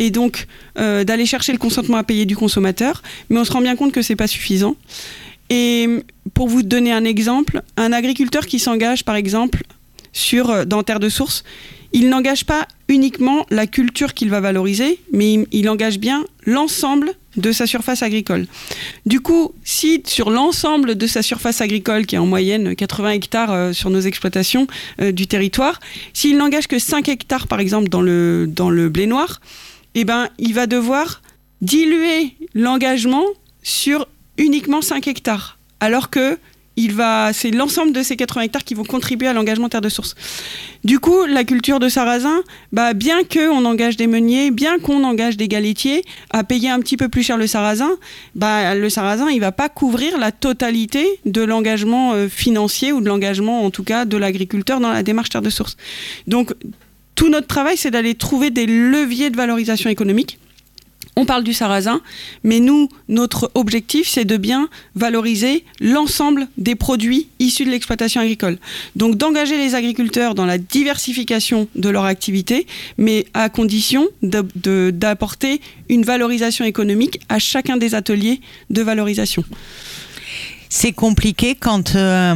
et donc d'aller chercher le consentement à payer du consommateur, mais on se rend bien compte que c'est pas suffisant. Et pour vous donner un exemple, un agriculteur qui s'engage par exemple dans Terre de Source, il n'engage pas uniquement la culture qu'il va valoriser, mais il engage bien l'ensemble de sa surface agricole. Du coup, si sur l'ensemble de sa surface agricole, qui est en moyenne 80 hectares sur nos exploitations du territoire, s'il n'engage que 5 hectares par exemple dans le blé noir, eh ben, il va devoir diluer l'engagement sur uniquement 5 hectares, alors que c'est l'ensemble de ces 80 hectares qui vont contribuer à l'engagement Terre de Source. Du coup, la culture de sarrasin, bien qu'on engage des meuniers, bien qu'on engage des galeetiers à payer un petit peu plus cher le sarrasin, le sarrasin, il ne va pas couvrir la totalité de l'engagement financier ou de l'engagement, en tout cas, de l'agriculteur dans la démarche Terre de Source. Donc, tout notre travail, c'est d'aller trouver des leviers de valorisation économique. On parle du sarrasin, mais nous, notre objectif, c'est de bien valoriser l'ensemble des produits issus de l'exploitation agricole. Donc d'engager les agriculteurs dans la diversification de leur activité, mais à condition d'apporter une valorisation économique à chacun des ateliers de valorisation. C'est compliqué quand...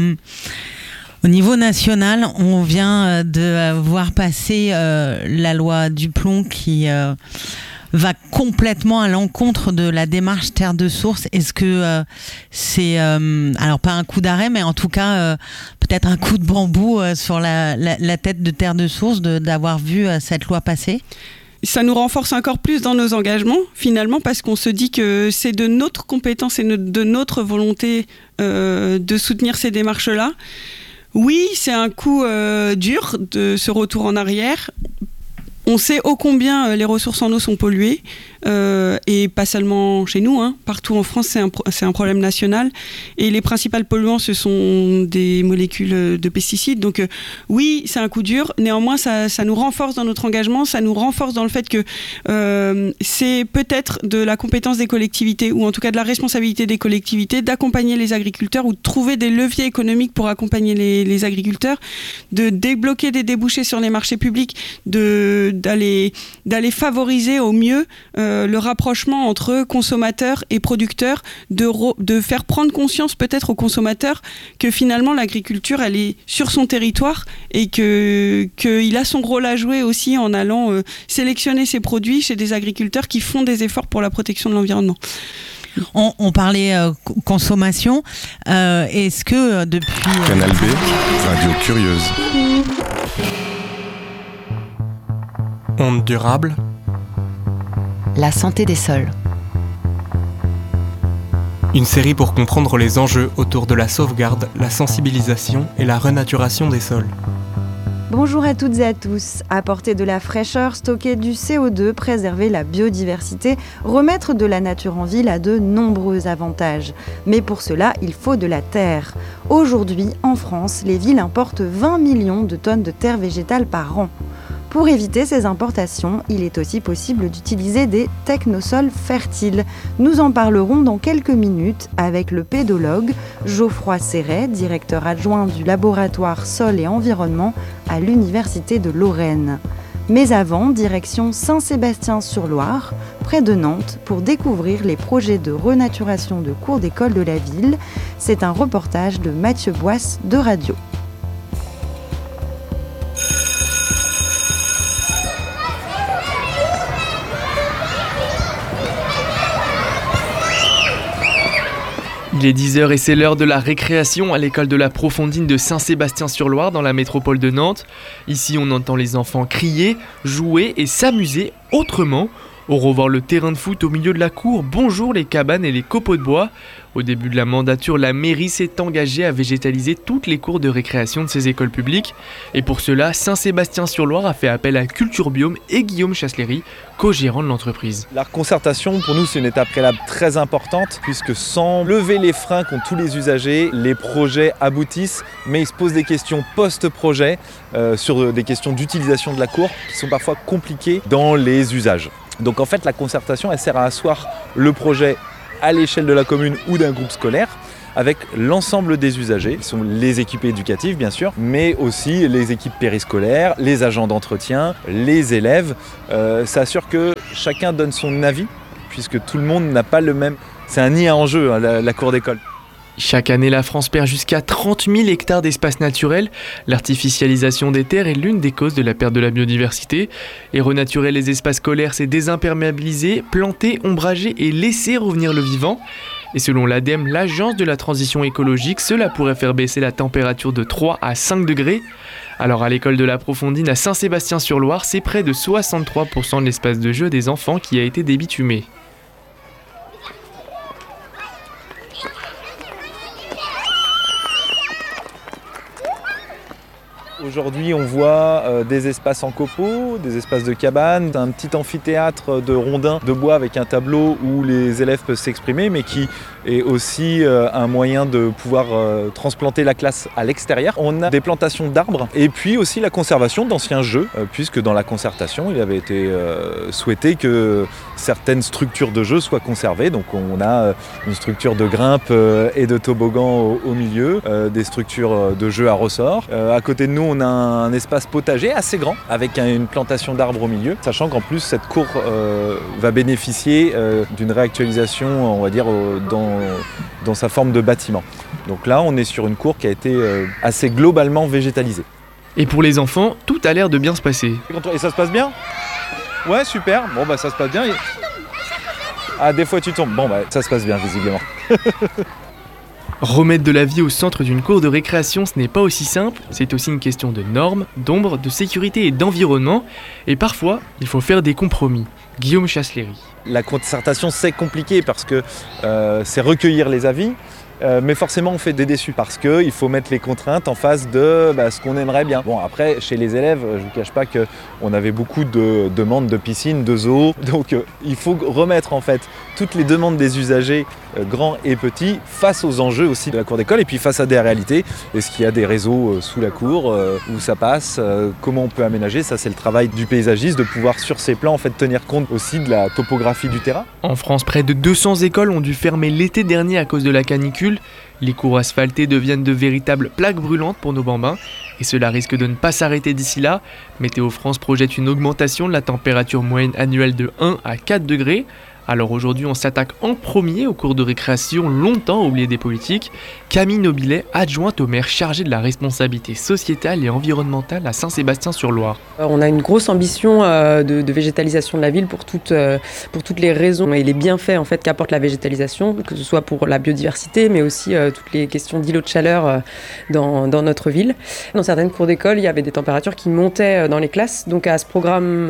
Au niveau national, on vient de voir passer la loi Duplon qui... va complètement à l'encontre de la démarche Terre de Source. Est-ce que c'est, alors pas un coup d'arrêt, mais en tout cas peut-être un coup de bambou sur la tête de Terre de Source d'avoir vu cette loi passer ? Ça nous renforce encore plus dans nos engagements, finalement, parce qu'on se dit que c'est de notre compétence et de notre volonté de soutenir ces démarches-là. Oui, c'est un coup dur de ce retour en arrière. On sait ô combien les ressources en eau sont polluées, et pas seulement chez nous, partout en France, c'est un problème national. Et les principaux polluants, ce sont des molécules de pesticides. Donc oui, c'est un coup dur. Néanmoins, ça nous renforce dans notre engagement, ça nous renforce dans le fait que c'est peut-être de la compétence des collectivités, ou en tout cas de la responsabilité des collectivités, d'accompagner les agriculteurs ou de trouver des leviers économiques pour accompagner les agriculteurs, de débloquer des débouchés sur les marchés publics, d'aller favoriser au mieux le rapprochement entre consommateurs et producteurs, de faire prendre conscience peut-être aux consommateurs que finalement l'agriculture elle est sur son territoire et qu'il a son rôle à jouer aussi en allant sélectionner ses produits chez des agriculteurs qui font des efforts pour la protection de l'environnement. On parlait consommation. Est-ce que depuis... Canal B, Radio Curieuse. Onde durable. La santé des sols. Une série pour comprendre les enjeux autour de la sauvegarde, la sensibilisation et la renaturation des sols. Bonjour à toutes et à tous. Apporter de la fraîcheur, stocker du CO2, préserver la biodiversité, remettre de la nature en ville a de nombreux avantages. Mais pour cela, il faut de la terre. Aujourd'hui, en France, les villes importent 20 millions de tonnes de terre végétale par an. Pour éviter ces importations, il est aussi possible d'utiliser des technosols fertiles. Nous en parlerons dans quelques minutes avec le pédologue Geoffroy Serret, directeur adjoint du laboratoire Sol et Environnement à l'Université de Lorraine. Mais avant, direction Saint-Sébastien-sur-Loire, près de Nantes, pour découvrir les projets de renaturation de cours d'école de la ville. C'est un reportage de Mathieu Boisse de Radio. Il est 10h et c'est l'heure de la récréation à l'école de la Profondine de Saint-Sébastien-sur-Loire dans la métropole de Nantes. Ici, on entend les enfants crier, jouer et s'amuser autrement. On revoit le terrain de foot au milieu de la cour. Bonjour les cabanes et les copeaux de bois. Au début de la mandature, la mairie s'est engagée à végétaliser toutes les cours de récréation de ses écoles publiques. Et pour cela, Saint-Sébastien-sur-Loire a fait appel à Culture Biome et Guillaume Chasseléry, co-gérant de l'entreprise. La concertation, pour nous, c'est une étape préalable très importante, puisque sans lever les freins qu'ont tous les usagers, les projets aboutissent, mais ils se posent des questions post-projet sur des questions d'utilisation de la cour qui sont parfois compliquées dans les usages. Donc en fait, la concertation, elle sert à asseoir le projet à l'échelle de la commune ou d'un groupe scolaire, avec l'ensemble des usagers, qui sont les équipes éducatives bien sûr, mais aussi les équipes périscolaires, les agents d'entretien, les élèves. Ça assure que chacun donne son avis, puisque tout le monde n'a pas le même... C'est un nid à enjeu, hein, la cour d'école. Chaque année, la France perd jusqu'à 30 000 hectares d'espaces naturels. L'artificialisation des terres est l'une des causes de la perte de la biodiversité. Et renaturer les espaces scolaires, c'est désimperméabiliser, planter, ombrager et laisser revenir le vivant. Et selon l'ADEME, l'Agence de la transition écologique, cela pourrait faire baisser la température de 3 à 5 degrés. Alors à l'école de la Profondine à Saint-Sébastien-sur-Loire, c'est près de 63% de l'espace de jeu des enfants qui a été débitumé. Aujourd'hui, on voit des espaces en copeaux, des espaces de cabanes, un petit amphithéâtre de rondins de bois avec un tableau où les élèves peuvent s'exprimer, mais qui est aussi un moyen de pouvoir transplanter la classe à l'extérieur. On a des plantations d'arbres et puis aussi la conservation d'anciens jeux, puisque dans la concertation, il avait été souhaité que certaines structures de jeux soient conservées. Donc on a une structure de grimpe et de toboggan au milieu, des structures de jeux à ressort. À côté de nous, on a un espace potager assez grand avec une plantation d'arbres au milieu, sachant qu'en plus cette cour va bénéficier d'une réactualisation, on va dire, dans sa forme de bâtiment. Donc là, on est sur une cour qui a été assez globalement végétalisée. Et pour les enfants, tout a l'air de bien se passer. Et ça se passe bien ? Ouais, super. Bon, bah ça se passe bien. Ah, des fois tu tombes. Bon, bah ça se passe bien, visiblement. Remettre de la vie au centre d'une cour de récréation, ce n'est pas aussi simple, c'est aussi une question de normes, d'ombre, de sécurité et d'environnement, et parfois, il faut faire des compromis. Guillaume Chasseléry. La concertation, c'est compliqué parce que c'est recueillir les avis, mais forcément on fait des déçus parce qu'il faut mettre les contraintes en face de ce qu'on aimerait bien. Bon, après, chez les élèves, je ne vous cache pas qu'on avait beaucoup de demandes de piscine, de zoo, donc il faut remettre en fait toutes les demandes des usagers, grands et petits, face aux enjeux aussi de la cour d'école et puis face à des réalités. Est-ce qu'il y a des réseaux sous la cour, où ça passe, comment on peut aménager? Ça, c'est le travail du paysagiste, de pouvoir sur ces plans en fait tenir compte aussi de la topographie du terrain. En France, près de 200 écoles ont dû fermer l'été dernier à cause de la canicule. Les cours asphaltés deviennent de véritables plaques brûlantes pour nos bambins et cela risque de ne pas s'arrêter d'ici là. Météo France projette une augmentation de la température moyenne annuelle de 1 à 4 degrés. Alors aujourd'hui, on s'attaque en premier aux cours de récréation longtemps oubliés des politiques. Camille Nobilet, adjointe au maire chargée de la responsabilité sociétale et environnementale à Saint-Sébastien-sur-Loire. On a une grosse ambition de végétalisation de la ville pour toutes les raisons et les bienfaits en fait, qu'apporte la végétalisation, que ce soit pour la biodiversité, mais aussi toutes les questions d'îlots de chaleur dans notre ville. Dans certaines cours d'école, il y avait des températures qui montaient dans les classes. Donc à ce programme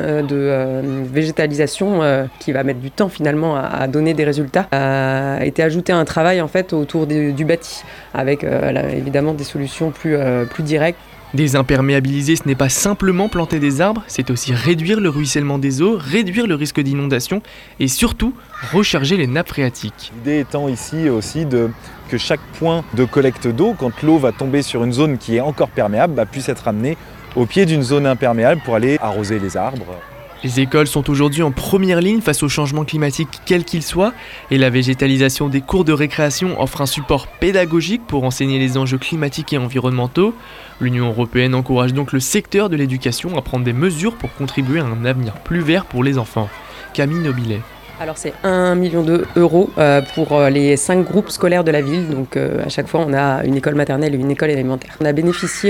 de végétalisation qui va mettre du temps finalement à donner des résultats, a été ajouté un travail en fait autour du bâti, avec évidemment des solutions plus directes. Désimperméabiliser, ce n'est pas simplement planter des arbres, c'est aussi réduire le ruissellement des eaux, réduire le risque d'inondation et surtout recharger les nappes phréatiques. L'idée étant ici aussi que chaque point de collecte d'eau, quand l'eau va tomber sur une zone qui est encore perméable, puisse être amenée au pied d'une zone imperméable pour aller arroser les arbres. Les écoles sont aujourd'hui en première ligne face au changement climatique quel qu'il soit et la végétalisation des cours de récréation offre un support pédagogique pour enseigner les enjeux climatiques et environnementaux. L'Union européenne encourage donc le secteur de l'éducation à prendre des mesures pour contribuer à un avenir plus vert pour les enfants. Camille Nobilet. Alors c'est 1 million d'euros pour les 5 groupes scolaires de la ville. Donc à chaque fois on a une école maternelle et une école élémentaire. On a bénéficié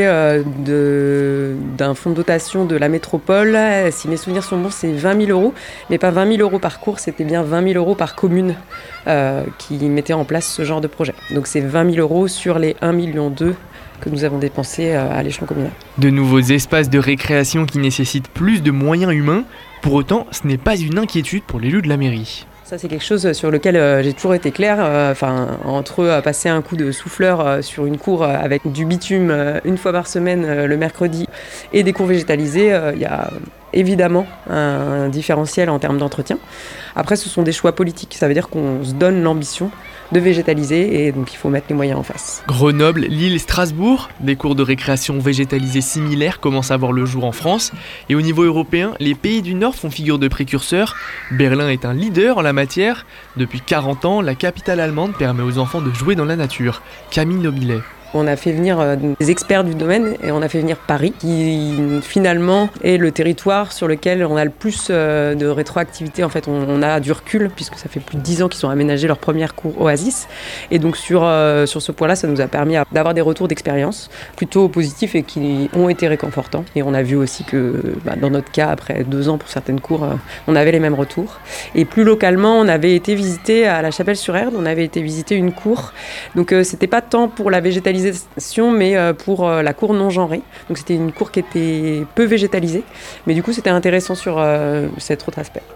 d'un fonds de dotation de la métropole. Si mes souvenirs sont bons, c'est 20 000 euros. Mais pas 20 000 euros par cours, c'était bien 20 000 euros par commune qui mettait en place ce genre de projet. Donc c'est 20 000 euros sur les 1,2 million que nous avons dépensé à l'échelon communal. De nouveaux espaces de récréation qui nécessitent plus de moyens humains. Pour autant, ce n'est pas une inquiétude pour l'élu de la mairie. Ça, c'est quelque chose sur lequel j'ai toujours été claire. Entre passer un coup de souffleur sur une cour avec du bitume une fois par semaine le mercredi et des cours végétalisés, il y a évidemment un différentiel en termes d'entretien. Après, ce sont des choix politiques. Ça veut dire qu'on se donne l'ambition de végétaliser et donc il faut mettre les moyens en face. Grenoble, Lille, Strasbourg, des cours de récréation végétalisés similaires commencent à voir le jour en France. Et au niveau européen, les pays du Nord font figure de précurseurs. Berlin est un leader en la matière. Depuis 40 ans, la capitale allemande permet aux enfants de jouer dans la nature. Camille Nobilet. On a fait venir des experts du domaine et on a fait venir Paris, qui finalement est le territoire sur lequel on a le plus de rétroactivité. En fait, on a du recul, puisque ça fait plus de 10 ans qu'ils ont aménagé leur première cour Oasis. Et donc sur ce point-là, ça nous a permis d'avoir des retours d'expérience plutôt positifs et qui ont été réconfortants. Et on a vu aussi que dans notre cas, après 2 ans pour certaines cours, on avait les mêmes retours. Et plus localement, on avait été visiter à la Chapelle-sur-Erdre, on avait été visiter une cour. Donc c'était pas tant pour la végétalisation, mais pour la cour non genrée. Donc c'était une cour qui était peu végétalisée, mais du coup c'était intéressant sur cet autre aspect.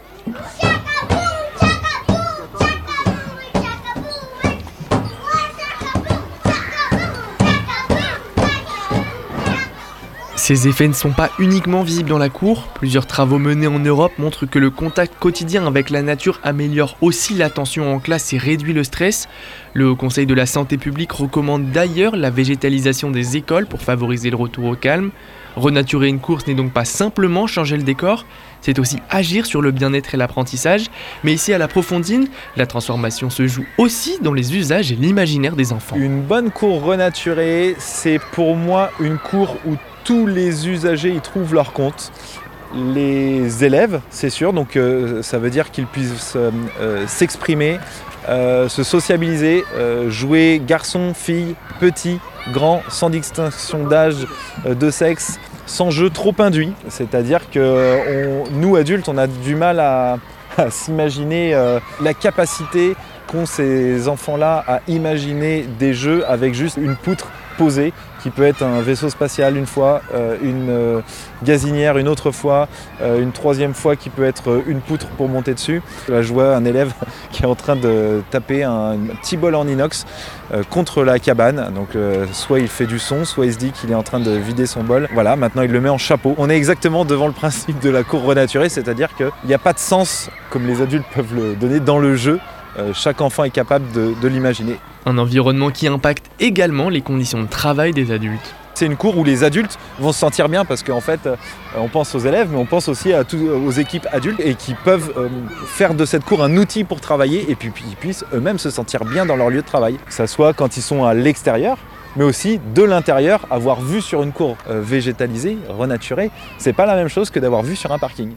Ces effets ne sont pas uniquement visibles dans la cour. Plusieurs travaux menés en Europe montrent que le contact quotidien avec la nature améliore aussi l'attention en classe et réduit le stress. Le Haut Conseil de la Santé publique recommande d'ailleurs la végétalisation des écoles pour favoriser le retour au calme. Renaturer une cour, ce n'est donc pas simplement changer le décor, c'est aussi agir sur le bien-être et l'apprentissage. Mais ici à la Profondine, la transformation se joue aussi dans les usages et l'imaginaire des enfants. Une bonne cour renaturée, c'est pour moi une cour où tous les usagers y trouvent leur compte. Les élèves, c'est sûr, donc ça veut dire qu'ils puissent s'exprimer, se sociabiliser, jouer garçons, filles, petits, grands, sans distinction d'âge, de sexe, sans jeu trop induit. C'est-à-dire que nous, adultes, on a du mal à s'imaginer la capacité qu'ont ces enfants-là à imaginer des jeux avec juste une poutre posée, qui peut être un vaisseau spatial une fois, une gazinière une autre fois, une troisième fois qui peut être une poutre pour monter dessus. Là, je vois un élève qui est en train de taper un petit bol en inox contre la cabane. Donc soit il fait du son, soit il se dit qu'il est en train de vider son bol. Voilà, maintenant il le met en chapeau. On est exactement devant le principe de la cour renaturée, c'est-à-dire qu'il n'y a pas de sens, comme les adultes peuvent le donner, dans le jeu. Chaque enfant est capable de l'imaginer. Un environnement qui impacte également les conditions de travail des adultes. C'est une cour où les adultes vont se sentir bien parce qu'en fait, on pense aux élèves, mais on pense aussi aux équipes adultes et qui peuvent faire de cette cour un outil pour travailler et puis ils puissent eux-mêmes se sentir bien dans leur lieu de travail. Que ça soit quand ils sont à l'extérieur, mais aussi de l'intérieur, avoir vu sur une cour végétalisée, renaturée, c'est pas la même chose que d'avoir vu sur un parking.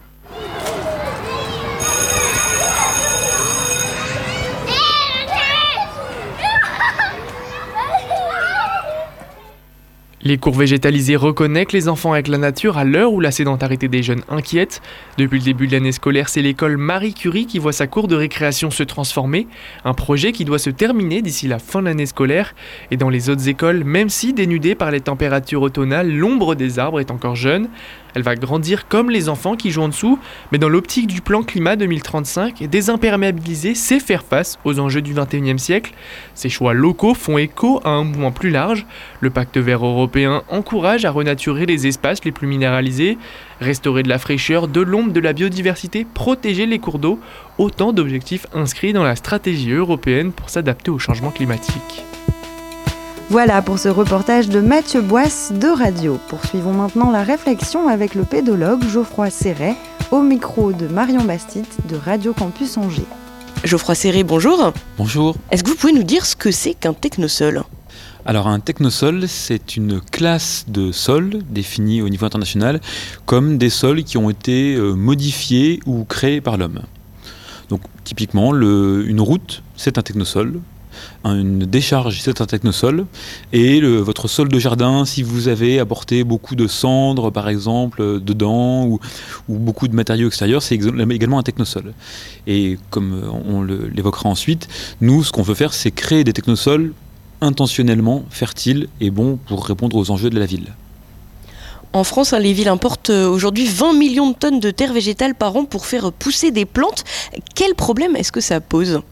Les cours végétalisés reconnectent les enfants avec la nature à l'heure où la sédentarité des jeunes inquiète. Depuis le début de l'année scolaire, c'est l'école Marie Curie qui voit sa cour de récréation se transformer. Un projet qui doit se terminer d'ici la fin de l'année scolaire. Et dans les autres écoles, même si dénudée par les températures automnales, l'ombre des arbres est encore jeune. Elle va grandir comme les enfants qui jouent en dessous, mais dans l'optique du plan climat 2035, désimperméabiliser, c'est faire face aux enjeux du XXIe siècle. Ces choix locaux font écho à un mouvement plus large. Le pacte vert européen encourage à renaturer les espaces les plus minéralisés, restaurer de la fraîcheur, de l'ombre, de la biodiversité, protéger les cours d'eau, autant d'objectifs inscrits dans la stratégie européenne pour s'adapter au changement climatique. Voilà pour ce reportage de Mathieu Boisse de Radio. Poursuivons maintenant la réflexion avec le pédologue Geoffroy Serret, au micro de Marion Bastide de Radio Campus Angers. Geoffroy Serret, bonjour. Bonjour. Est-ce que vous pouvez nous dire ce que c'est qu'un technosol ? Alors un technosol, c'est une classe de sols définie au niveau international comme des sols qui ont été modifiés ou créés par l'homme. Donc typiquement, une route, c'est un technosol. Une décharge, c'est un technosol. Et votre sol de jardin, si vous avez apporté beaucoup de cendres, par exemple, dedans, ou beaucoup de matériaux extérieurs, c'est également un technosol. Et comme on l'évoquera ensuite, nous, ce qu'on veut faire, c'est créer des technosols intentionnellement fertiles et bons pour répondre aux enjeux de la ville. En France, les villes importent aujourd'hui 20 millions de tonnes de terre végétale par an pour faire pousser des plantes. Quel problème est-ce que ça pose ?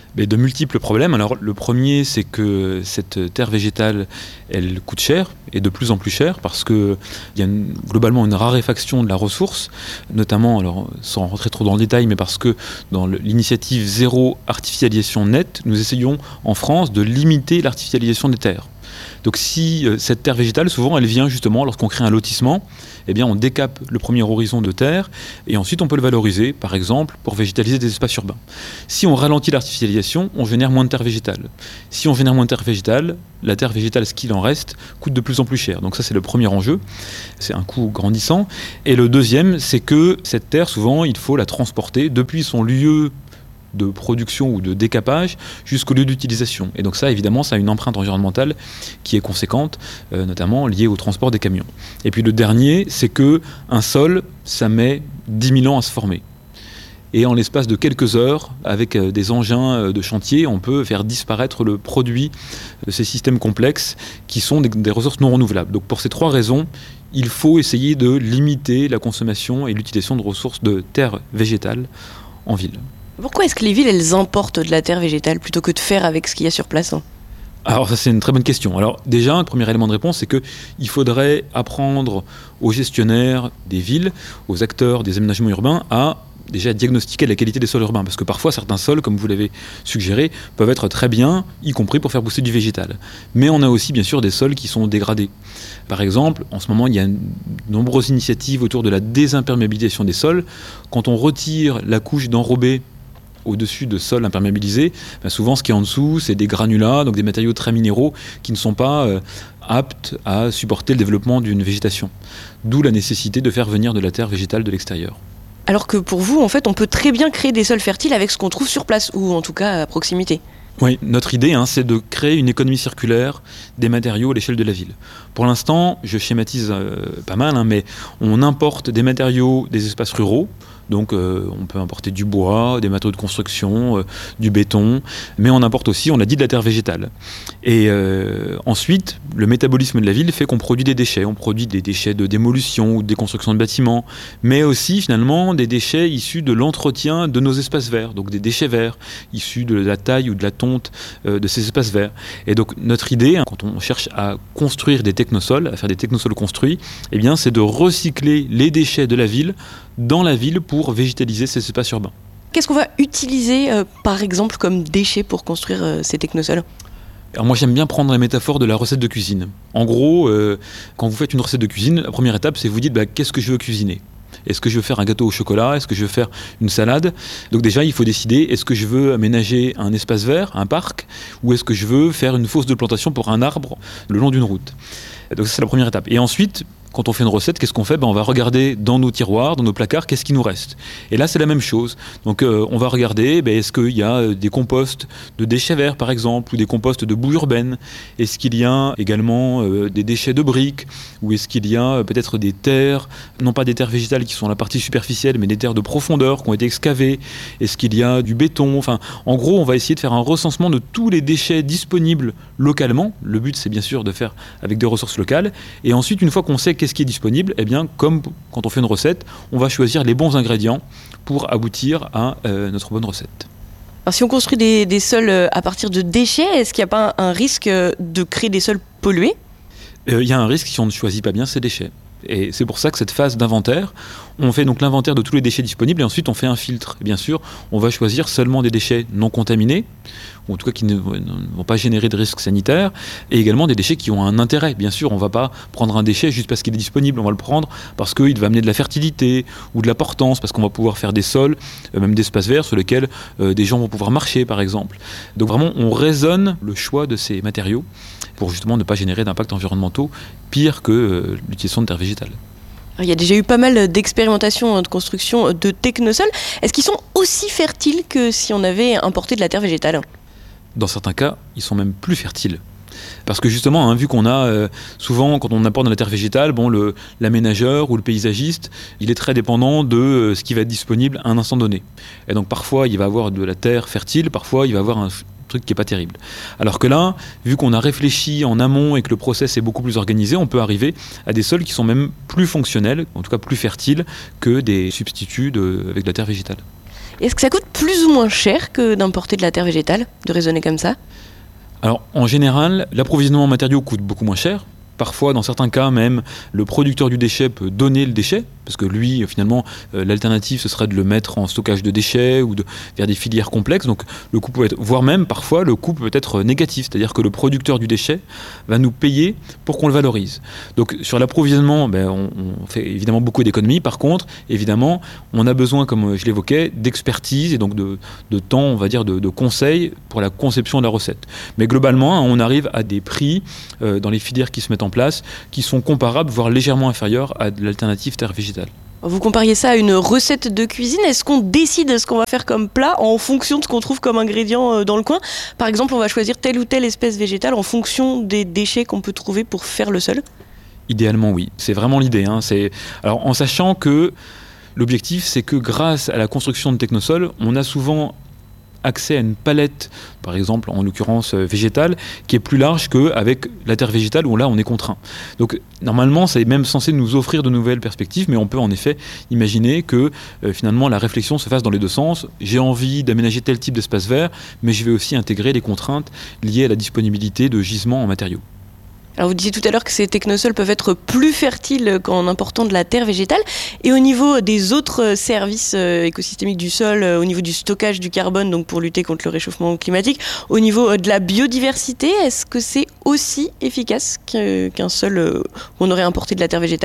Mais de multiples problèmes. Alors le premier, c'est que cette terre végétale, elle coûte cher, et de plus en plus cher, parce qu'il y a globalement une raréfaction de la ressource, notamment, alors sans rentrer trop dans le détail, mais parce que dans l'initiative Zéro Artificialisation Nette, nous essayons en France de limiter l'artificialisation des terres. Donc si cette terre végétale, souvent, elle vient justement lorsqu'on crée un lotissement, eh bien on décape le premier horizon de terre et ensuite on peut le valoriser, par exemple, pour végétaliser des espaces urbains. Si on ralentit l'artificialisation, on génère moins de terre végétale. Si on génère moins de terre végétale, la terre végétale, ce qu'il en reste, coûte de plus en plus cher. Donc ça, c'est le premier enjeu. C'est un coût grandissant. Et le deuxième, c'est que cette terre, souvent, il faut la transporter depuis son lieu de production ou de décapage jusqu'au lieu d'utilisation. Et donc ça, évidemment, ça a une empreinte environnementale qui est conséquente, notamment liée au transport des camions. Et puis le dernier, c'est que un sol, ça met 10 000 ans à se former. Et en l'espace de quelques heures, avec des engins de chantier, on peut faire disparaître le produit de ces systèmes complexes qui sont des ressources non renouvelables. Donc pour ces trois raisons, il faut essayer de limiter la consommation et l'utilisation de ressources de terre végétale en ville. Pourquoi est-ce que les villes, elles importent de la terre végétale plutôt que de faire avec ce qu'il y a sur place ? Alors ça, c'est une très bonne question. Alors déjà, un premier élément de réponse, c'est qu'il faudrait apprendre aux gestionnaires des villes, aux acteurs des aménagements urbains à déjà diagnostiquer la qualité des sols urbains, parce que parfois certains sols, comme vous l'avez suggéré, peuvent être très bien, y compris pour faire pousser du végétal. Mais on a aussi bien sûr des sols qui sont dégradés. Par exemple, en ce moment, il y a de nombreuses initiatives autour de la désimperméabilisation des sols. Quand on retire la couche d'enrobé au-dessus de sols imperméabilisés, souvent ce qui est en dessous, c'est des granulats, donc des matériaux très minéraux qui ne sont pas aptes à supporter le développement d'une végétation. D'où la nécessité de faire venir de la terre végétale de l'extérieur. Alors que pour vous, en fait, on peut très bien créer des sols fertiles avec ce qu'on trouve sur place, ou en tout cas à proximité. Oui, notre idée, c'est de créer une économie circulaire des matériaux à l'échelle de la ville. Pour l'instant, je schématise pas mal, mais on importe des matériaux des espaces ruraux. Donc on peut importer du bois, des matériaux de construction, du béton, mais on importe aussi, on l'a dit, de la terre végétale. Et ensuite, le métabolisme de la ville fait qu'on produit des déchets. On produit des déchets de démolition ou de déconstruction de bâtiments, mais aussi finalement des déchets issus de l'entretien de nos espaces verts, donc des déchets verts issus de la taille ou de la tonte de ces espaces verts. Et donc notre idée, quand on cherche à construire des technosols, à faire des technosols construits, eh bien, c'est de recycler les déchets de la ville dans la ville pour végétaliser ces espaces urbains. Qu'est-ce qu'on va utiliser, par exemple, comme déchets pour construire ces technosols ? Alors moi j'aime bien prendre la métaphore de la recette de cuisine. En gros, quand vous faites une recette de cuisine, la première étape c'est vous dites qu'est-ce que je veux cuisiner ? Est-ce que je veux faire un gâteau au chocolat ? Est-ce que je veux faire une salade ? Donc déjà il faut décider, est-ce que je veux aménager un espace vert, un parc ? Ou est-ce que je veux faire une fosse de plantation pour un arbre le long d'une route ? Donc ça c'est la première étape. Et ensuite, quand on fait une recette, qu'est-ce qu'on fait ? On va regarder dans nos tiroirs, dans nos placards, qu'est-ce qui nous reste. Et là, c'est la même chose. Donc, on va regarder, est-ce qu'il y a des composts de déchets verts, par exemple, ou des composts de boue urbaine ? Est-ce qu'il y a également des déchets de briques ? Ou est-ce qu'il y a peut-être des terres, non pas des terres végétales qui sont la partie superficielle, mais des terres de profondeur qui ont été excavées ? Est-ce qu'il y a du béton ? Enfin, en gros, on va essayer de faire un recensement de tous les déchets disponibles localement. Le but, c'est bien sûr de faire avec des ressources locales. Et ensuite, une fois qu'on sait qu'est-ce qui est disponible, eh bien, comme quand on fait une recette, on va choisir les bons ingrédients pour aboutir à notre bonne recette. Alors, si on construit des sols à partir de déchets, est-ce qu'il n'y a pas un risque de créer des sols pollués ? Il y a un risque si on ne choisit pas bien ces déchets. Et c'est pour ça que cette phase d'inventaire, on fait donc l'inventaire de tous les déchets disponibles et ensuite on fait un filtre. Et bien sûr, on va choisir seulement des déchets non contaminés, ou en tout cas qui ne vont pas générer de risques sanitaires, et également des déchets qui ont un intérêt. Bien sûr, on ne va pas prendre un déchet juste parce qu'il est disponible, on va le prendre parce qu'il va amener de la fertilité ou de la portance, parce qu'on va pouvoir faire des sols, même des espaces verts sur lesquels des gens vont pouvoir marcher par exemple. Donc vraiment, on raisonne le choix de ces matériaux pour justement ne pas générer d'impacts environnementaux pire que l'utilisation de terre végétale. Il y a déjà eu pas mal d'expérimentations de construction de technosols. Est-ce qu'ils sont aussi fertiles que si on avait importé de la terre végétale ? Dans certains cas, ils sont même plus fertiles. Parce que justement, vu qu'on a souvent, quand on apporte de la terre végétale, l'aménageur ou le paysagiste, il est très dépendant de ce qui va être disponible à un instant donné. Et donc parfois, il va avoir de la terre fertile, parfois, il va avoir un truc qui n'est pas terrible. Alors que là, vu qu'on a réfléchi en amont et que le process est beaucoup plus organisé, on peut arriver à des sols qui sont même plus fonctionnels, en tout cas plus fertiles, que des substituts avec de la terre végétale. Est-ce que ça coûte plus ou moins cher que d'importer de la terre végétale, de raisonner comme ça ? Alors, en général, l'approvisionnement en matériaux coûte beaucoup moins cher. Parfois, dans certains cas même, le producteur du déchet peut donner le déchet, parce que lui, finalement, l'alternative, ce serait de le mettre en stockage de déchets ou vers des filières complexes. Donc, le coût peut être, voire même, parfois, le coût peut être négatif, c'est-à-dire que le producteur du déchet va nous payer pour qu'on le valorise. Donc, sur l'approvisionnement, on fait évidemment beaucoup d'économies. Par contre, évidemment, on a besoin, comme je l'évoquais, d'expertise et donc de temps, on va dire, de conseils pour la conception de la recette. Mais globalement, on arrive à des prix dans les filières qui se mettent en place qui sont comparables, voire légèrement inférieurs à de l'alternative terre végétale. Vous compariez ça à une recette de cuisine. Est-ce qu'on décide ce qu'on va faire comme plat en fonction de ce qu'on trouve comme ingrédient dans le coin ? Par exemple, on va choisir telle ou telle espèce végétale en fonction des déchets qu'on peut trouver pour faire le sol ? Idéalement, oui. C'est vraiment l'idée. Alors, en sachant que l'objectif, c'est que grâce à la construction de technosols, on a souvent accès à une palette, par exemple en l'occurrence végétale, qui est plus large qu'avec la terre végétale où là on est contraint. Donc normalement c'est même censé nous offrir de nouvelles perspectives, mais on peut en effet imaginer que finalement la réflexion se fasse dans les deux sens. J'ai envie d'aménager tel type d'espace vert, mais je vais aussi intégrer les contraintes liées à la disponibilité de gisements en matériaux. Alors vous disiez tout à l'heure que ces technosols peuvent être plus fertiles qu'en important de la terre végétale. Et au niveau des autres services écosystémiques du sol, au niveau du stockage du carbone, donc pour lutter contre le réchauffement climatique, au niveau de la biodiversité, est-ce que c'est aussi efficace qu'un sol où on aurait importé de la terre végétale ?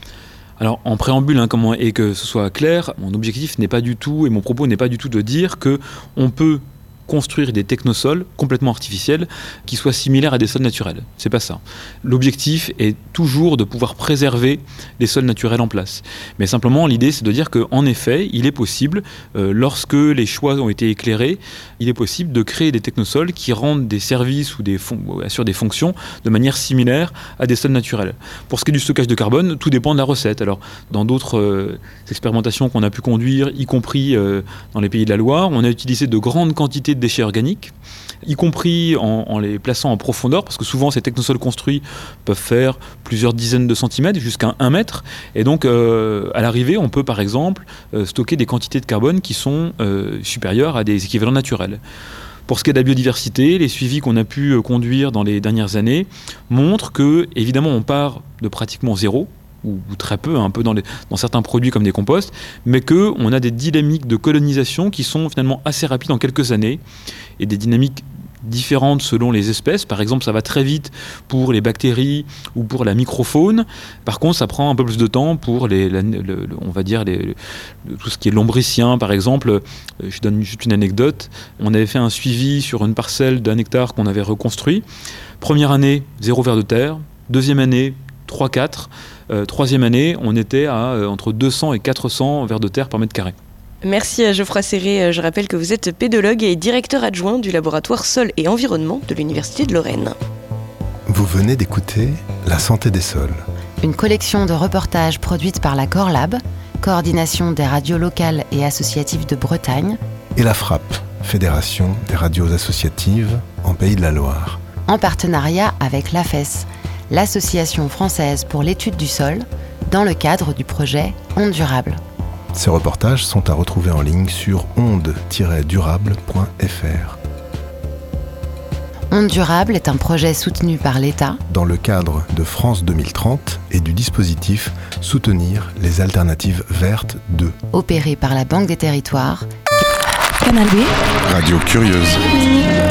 Alors en préambule, et que ce soit clair, mon objectif n'est pas du tout, et mon propos n'est pas du tout de dire qu'on peut construire des technosols complètement artificiels qui soient similaires à des sols naturels. C'est pas ça. L'objectif est toujours de pouvoir préserver les sols naturels en place. Mais simplement, l'idée, c'est de dire qu'en effet, il est possible, lorsque les choix ont été éclairés, il est possible de créer des technosols qui rendent des services ou assurent des fonctions de manière similaire à des sols naturels. Pour ce qui est du stockage de carbone, tout dépend de la recette. Alors, dans d'autres expérimentations qu'on a pu conduire, y compris dans les pays de la Loire, on a utilisé de grandes quantités de déchets organiques, y compris en les plaçant en profondeur, parce que souvent ces technosols construits peuvent faire plusieurs dizaines de centimètres, jusqu'à 1 mètre, et donc à l'arrivée on peut par exemple stocker des quantités de carbone qui sont supérieures à des équivalents naturels. Pour ce qui est de la biodiversité, les suivis qu'on a pu conduire dans les dernières années montrent que, évidemment, on part de pratiquement zéro, ou très peu, un peu dans certains produits comme des composts, mais qu'on a des dynamiques de colonisation qui sont finalement assez rapides en quelques années, et des dynamiques différentes selon les espèces. Par exemple, ça va très vite pour les bactéries ou pour la microfaune. Par contre, ça prend un peu plus de temps pour tout ce qui est lombricien, par exemple. Je donne juste une anecdote. On avait fait un suivi sur une parcelle d'1 hectare qu'on avait reconstruit. Première année, 0 vers de terre. Deuxième année, 3-4. Troisième année, on était à entre 200 et 400 vers de terre par mètre carré. Merci à Geoffroy Serré. Je rappelle que vous êtes pédologue et directeur adjoint du laboratoire Sol et Environnement de l'Université de Lorraine. Vous venez d'écouter La santé des sols. Une collection de reportages produite par la Corlab, coordination des radios locales et associatives de Bretagne, et la FRAP, Fédération des radios associatives en Pays de la Loire. En partenariat avec l'AFES, l'Association française pour l'étude du sol, dans le cadre du projet Ondes Durables. Ces reportages sont à retrouver en ligne sur ondes-durables.fr. Ondes Durables est un projet soutenu par l'État dans le cadre de France 2030 et du dispositif Soutenir les alternatives vertes 2, opéré par la Banque des Territoires. Canal B. Radio Curieuse.